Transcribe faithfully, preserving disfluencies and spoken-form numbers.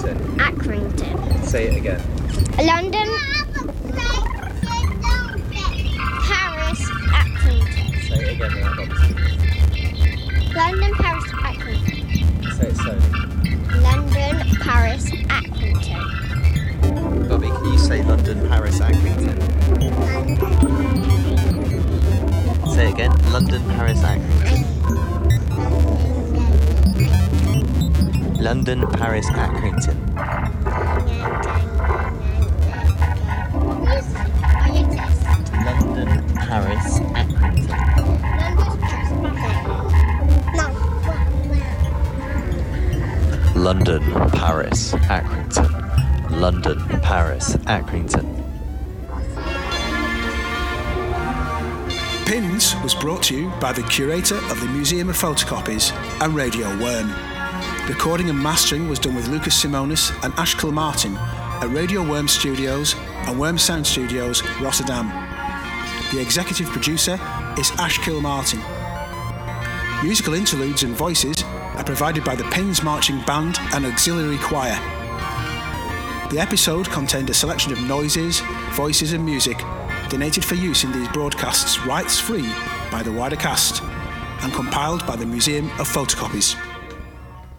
Accrington. Accrington. Say it again. London. Paris. Accrington. Say it again without Bobby speaking. London, Paris, Accrington. Say it slowly. London, Paris, Accrington. Bobby, can you say London, Paris, Accrington? Say it again. London, Paris, Accrington. London, Paris, Accrington. London, Paris, Accrington. London, Paris, Accrington. London, Paris, Accrington. Pins was brought to you by the curator of the Museum of Photocopies and Radio Worm. Recording and mastering was done with Lucas Simonis and Ash Kilmartin at Radio Worm Studios and Worm Sound Studios, Rotterdam. The executive producer is Ash Kilmartin. Musical interludes and voices are provided by the Pins Marching Band and Auxiliary Choir. The episode contained a selection of noises, voices and music donated for use in these broadcasts rights-free by the wider cast and compiled by the Museum of Photocopies.